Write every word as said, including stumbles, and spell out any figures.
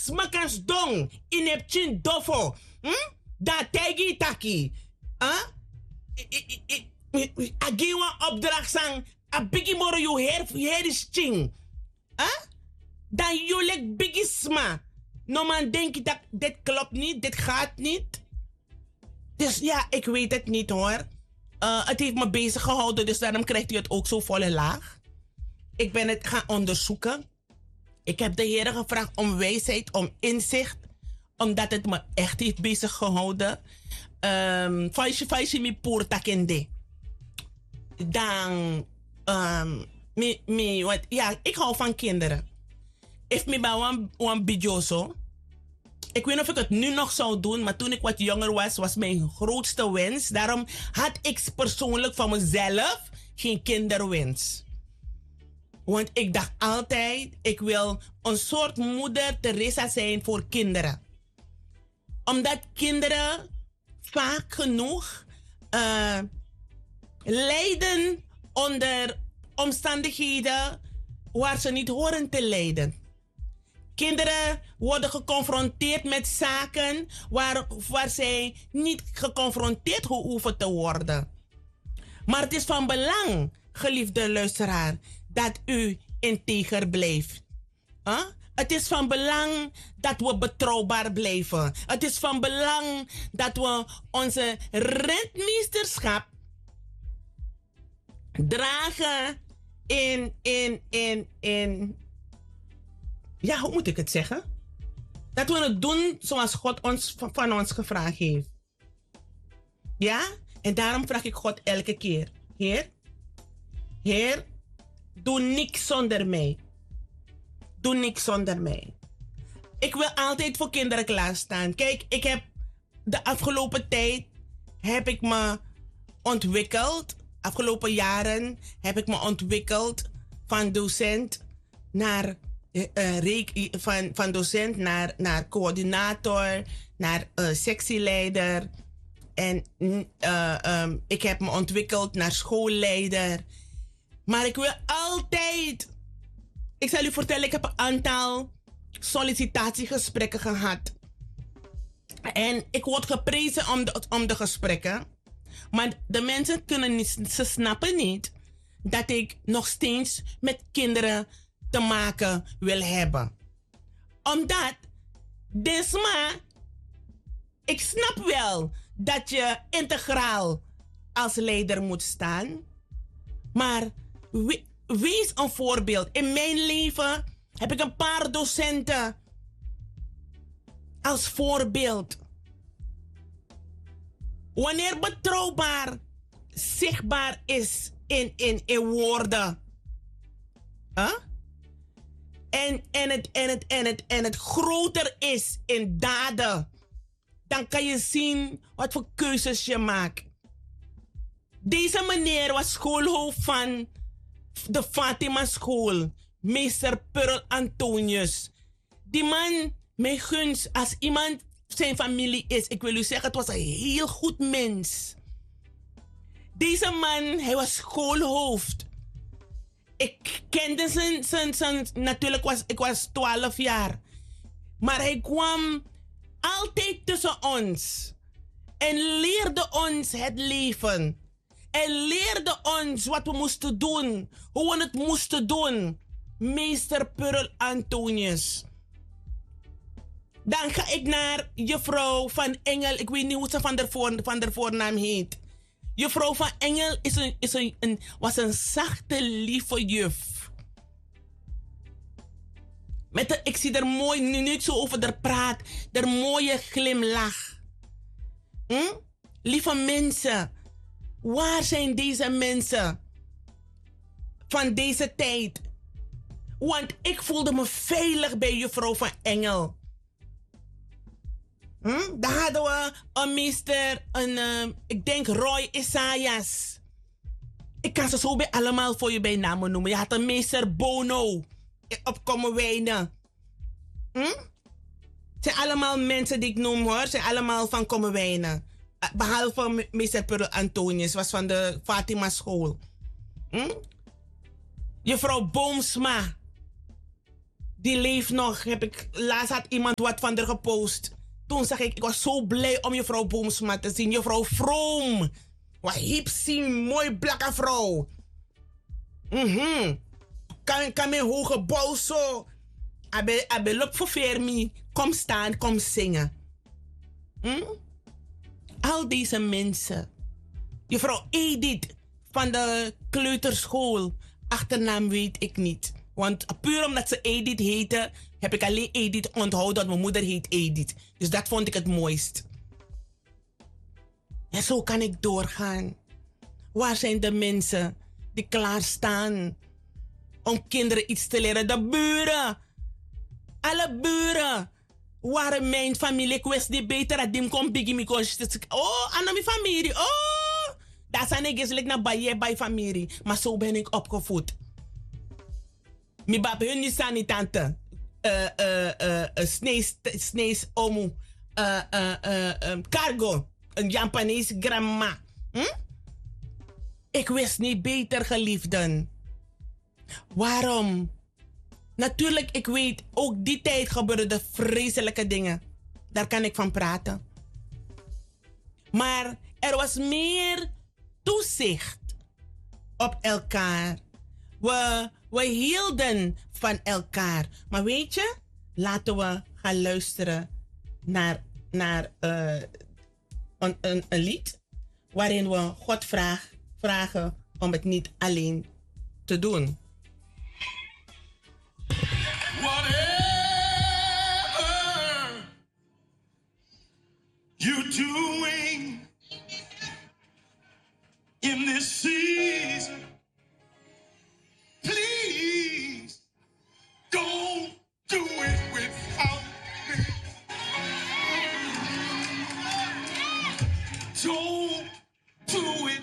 smakans dong. In heb chin dofo. Hm? Da tegi taki. Huh? Agiwa opdracht sang. A biggie moro you her, her is ching. Huh? Dan you lek biggie sma. No man denk dat dit klopt niet, dit gaat niet. Dus ja, ik weet het niet hoor. Uh, het heeft me bezig gehouden, dus daarom krijgt u het ook zo volle laag. Ik ben het gaan onderzoeken. Ik heb de Heer gevraagd om wijsheid, om inzicht. Omdat het me echt heeft bezig gehouden. Um, Faisje, faisje, mi poer takende. Dan, um, mi, mi, wat, ja, ik hou van kinderen. If me ba wan, wan bidjoso. Ik weet niet of ik het nu nog zou doen, maar toen ik wat jonger was, was mijn grootste wens. Daarom had ik persoonlijk van mezelf geen kinderwens. Want ik dacht altijd, ik wil een soort moeder Teresa zijn voor kinderen. Omdat kinderen vaak genoeg uh, lijden onder omstandigheden waar ze niet horen te lijden. Kinderen worden geconfronteerd met zaken waar, waar zij niet geconfronteerd hoeven te worden. Maar het is van belang, geliefde luisteraar, dat u integer blijft. Huh? Het is van belang dat we betrouwbaar blijven. Het is van belang dat we onze rentmeesterschap dragen in, in, in, in... Ja, hoe moet ik het zeggen? Dat we het doen zoals God ons, van ons gevraagd heeft. Ja? En daarom vraag ik God elke keer. Heer, Heer, doe niks zonder mij. Doe niks zonder mij. Ik wil altijd voor kinderen klaarstaan. Kijk, ik heb de afgelopen tijd heb ik me ontwikkeld. Afgelopen jaren heb ik me ontwikkeld van docent naar uh, reek, van, van docent naar, naar coördinator, naar uh, sectieleider. En uh, um, ik heb me ontwikkeld naar schoolleider. Maar ik wil altijd... Ik zal u vertellen, ik heb een aantal sollicitatiegesprekken gehad. En ik word geprezen om de, om de gesprekken. Maar de mensen kunnen niet, ze snappen niet dat ik nog steeds met kinderen te maken wil hebben. Omdat, desma, ik snap wel dat je integraal als leider moet staan. Maar we, wees een voorbeeld. In mijn leven heb ik een paar docenten als voorbeeld. Wanneer betrouwbaar zichtbaar is in, in, in woorden. Huh? En, en, het, en, het, en, het, en het groter is in daden. Dan kan je zien wat voor keuzes je maakt. Deze meneer was schoolhoofd van de Fatima School. Meester Pearl Antonius. Die man, mij gunst, als iemand zijn familie is, ik wil u zeggen, het was een heel goed mens. Deze man, hij was schoolhoofd. Ik kende zijn, zijn, zijn natuurlijk was ik was twaalf jaar. Maar hij kwam altijd tussen ons. En leerde ons het leven. En leerde ons wat we moesten doen. Hoe we het moesten doen. Meester Pearl Antonius. Dan ga ik naar juffrouw Van Engel. Ik weet niet hoe ze van de, voor, van de voornaam heet. Juffrouw Van Engel is een, is een, een, was een zachte, lieve juf. Met de, ik zie er mooi, nu niet zo over haar praat. Er mooie glimlach. Hm? Lieve mensen. Waar zijn deze mensen? Van deze tijd. Want ik voelde me veilig bij juffrouw Van Engel. Hm? Daar hadden we een meester, een, uh, ik denk Roy Isaias. Ik kan ze zo bij allemaal voor je bij namen noemen. Je had een meester Bono op Kommerwijnen. Hm? Het zijn allemaal mensen die ik noem hoor. Het zijn allemaal van Kommerwijnen. Behalve meester Pearl Antonius, was van de Fatima School. Hm? Juffrouw Boomsma. Die leeft nog. Heb ik, laatst had iemand wat van haar gepost. Toen zag ik, ik was zo blij om juffrouw Boomsma te zien. Juffrouw Vroom. Wat hipsie, mooi blakke vrouw. Mhm. Kan, kan mijn hoge bouw zo. Abe, abe loop voor Fermi. Kom staan, kom zingen. Hm? Al deze mensen. Juffrouw Edith van de kleuterschool. Achternaam weet ik niet. Want puur omdat ze Edith heette, heb ik alleen Edith onthouden dat mijn moeder heet Edith. Dus dat vond ik het mooist. En zo kan ik doorgaan. Waar zijn de mensen die klaarstaan om kinderen iets te leren? De buren. Alle buren. Waren mijn familie, ik wist niet beter dat die kon biggie me. Oh, aan mijn familie. Oh, dat zijn ik eens naar bij bij familie. Maar zo ben ik opgevoed. Mi bab hun niet aan die tante. Uh, uh, uh, uh, snees, snees omu. Uh, uh, uh, um, cargo. Een Japanese grandma. Hm? Ik wist niet beter, geliefden. Waarom? Natuurlijk, ik weet, ook die tijd gebeurden vreselijke dingen. Daar kan ik van praten. Maar er was meer toezicht op elkaar. We, we hielden van elkaar. Maar weet je, laten we gaan luisteren naar, naar uh, een, een, een lied waarin we God vraag, vragen om het niet alleen te doen. Whatever you're doing in this season, please don't do it without me. Don't do it